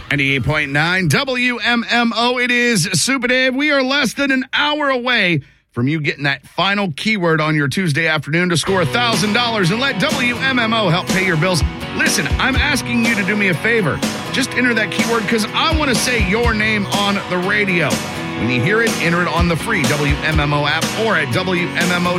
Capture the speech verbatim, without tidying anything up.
ninety-eight point nine W M M O. It is Super Dave. We are less than an hour away from you getting that final keyword on your Tuesday afternoon to score one thousand dollars and let W M M O help pay your bills. Listen, I'm asking you to do me a favor. Just enter that keyword because I want to say your name on the radio. When you hear it, enter it on the free W M M O app or at W M M O